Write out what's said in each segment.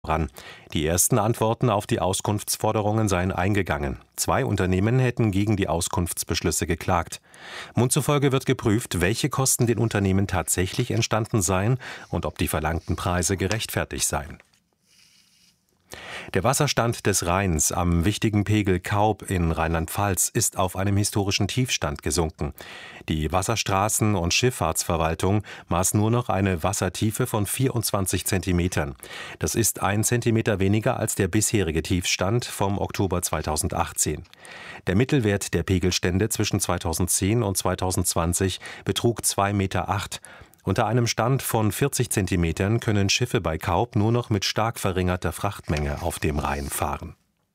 ran. Die ersten Antworten auf die Auskunftsforderungen seien eingegangen. 2 Unternehmen hätten gegen die Auskunftsbeschlüsse geklagt. Mund zufolge wird geprüft, welche Kosten den Unternehmen tatsächlich entstanden seien und ob die verlangten Preise gerechtfertigt seien. Der Wasserstand des Rheins am wichtigen Pegel Kaub in Rheinland-Pfalz ist auf einem historischen Tiefstand gesunken. Die Wasserstraßen- und Schifffahrtsverwaltung maß nur noch eine Wassertiefe von 24 Zentimetern. Das ist 1 Zentimeter weniger als der bisherige Tiefstand vom Oktober 2018. Der Mittelwert der Pegelstände zwischen 2010 und 2020 betrug 2,8 Meter. Unter einem Stand von 40 Zentimetern können Schiffe bei Kaub nur noch mit stark verringerter Frachtmenge auf dem Rhein fahren.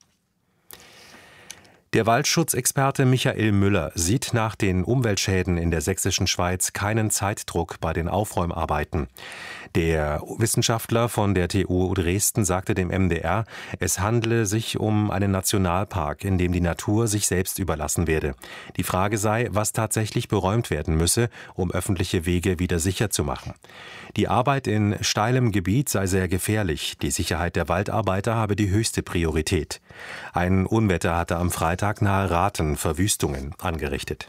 Der Waldschutzexperte Michael Müller sieht nach den Umweltschäden in der sächsischen Schweiz keinen Zeitdruck bei den Aufräumarbeiten. Der Wissenschaftler von der TU Dresden sagte dem MDR, es handele sich um einen Nationalpark, in dem die Natur sich selbst überlassen werde. Die Frage sei, was tatsächlich beräumt werden müsse, um öffentliche Wege wieder sicher zu machen. Die Arbeit in steilem Gebiet sei sehr gefährlich. Die Sicherheit der Waldarbeiter habe die höchste Priorität. Ein Unwetter hatte am Freitag nahe Rathen Verwüstungen angerichtet.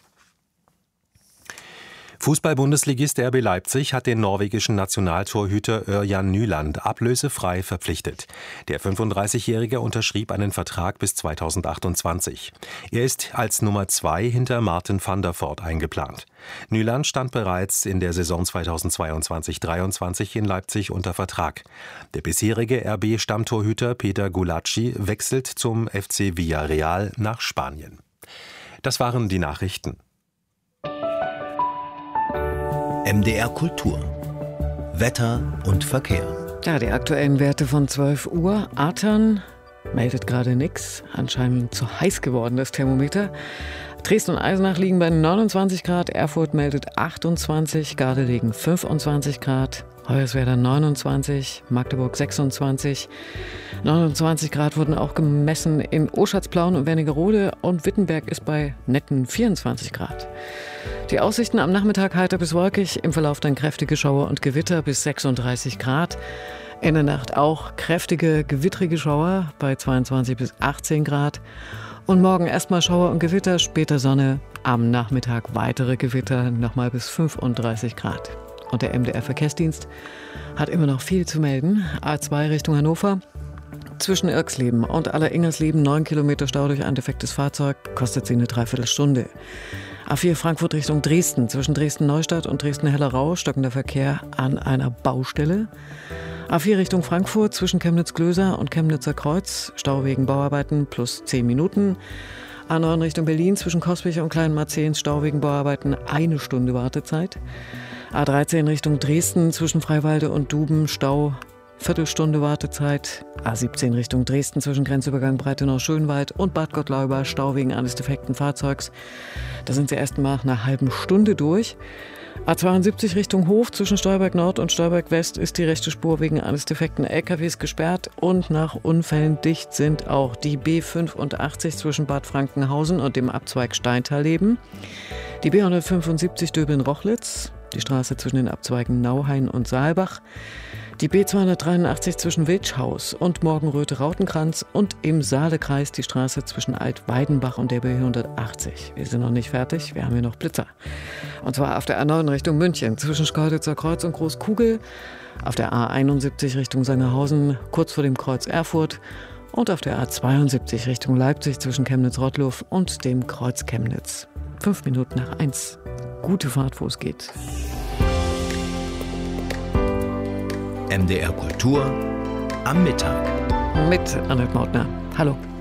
Fußball-Bundesligist RB Leipzig hat den norwegischen Nationaltorhüter Ørjan Nyland ablösefrei verpflichtet. Der 35-Jährige unterschrieb einen Vertrag bis 2028. Er ist als Nummer 2 hinter Martin van der Voort eingeplant. Nyland stand bereits in der Saison 2022/23 in Leipzig unter Vertrag. Der bisherige RB-Stammtorhüter Peter Gulacsi wechselt zum FC Villarreal nach Spanien. Das waren die Nachrichten. MDR Kultur. Wetter und Verkehr. Ja, die aktuellen Werte von 12 Uhr. Athern meldet gerade nichts. Anscheinend zu heiß geworden, das Thermometer. Dresden und Eisenach liegen bei 29 Grad. Erfurt meldet 28. Gardelegen 25 Grad. Hoyerswerda 29, Magdeburg 26. 29 Grad wurden auch gemessen in Oschatz-Plauen und Wernigerode und Wittenberg ist bei netten 24 Grad. Die Aussichten am Nachmittag heiter bis wolkig, im Verlauf dann kräftige Schauer und Gewitter bis 36 Grad. In der Nacht auch kräftige, gewittrige Schauer bei 22 bis 18 Grad. Und morgen erstmal Schauer und Gewitter, später Sonne, am Nachmittag weitere Gewitter, nochmal bis 35 Grad. Und der MDR-Verkehrsdienst hat immer noch viel zu melden. A2 Richtung Hannover. Zwischen Irxleben und Alleringersleben 9 Kilometer Stau durch ein defektes Fahrzeug, kostet sie eine Dreiviertelstunde. A4 Frankfurt Richtung Dresden. Zwischen Dresden-Neustadt und Dresden-Hellerau stockender Verkehr an einer Baustelle. A4 Richtung Frankfurt zwischen Chemnitz-Glöser und Chemnitzer Kreuz. Stau wegen Bauarbeiten plus 10 Minuten. A9 Richtung Berlin zwischen Kospich und Kleinmarzehns. Stau wegen Bauarbeiten 1 Stunde Wartezeit. A13 Richtung Dresden zwischen Freiwalde und Duben. Stau Viertelstunde Wartezeit. A17 Richtung Dresden zwischen Grenzübergang Breitenau-Schönwald und Bad Gottlauber. Stau wegen eines defekten Fahrzeugs. Da sind sie erst mal nach einer halben Stunde durch. A72 Richtung Hof zwischen Stolberg Nord und Stolberg West ist die rechte Spur wegen eines defekten LKWs gesperrt und nach Unfällen dicht sind auch die B85 zwischen Bad Frankenhausen und dem Abzweig Steintalleben, die B175 Döbeln-Rochlitz, die Straße zwischen den Abzweigen Nauhain und Saalbach, die B283 zwischen Witschhaus und Morgenröte-Rautenkranz und im Saalekreis die Straße zwischen Altweidenbach und der B180. Wir sind noch nicht fertig, wir haben hier noch Blitzer. Und zwar auf der A9 Richtung München zwischen Schkeuditzer Kreuz und Großkugel, auf der A71 Richtung Sangerhausen kurz vor dem Kreuz Erfurt und auf der A72 Richtung Leipzig zwischen Chemnitz-Rottluff und dem Kreuz Chemnitz. 5 Minuten nach 1. Gute Fahrt, wo es geht. MDR Kultur am Mittag. Mit Annette Mautner. Hallo.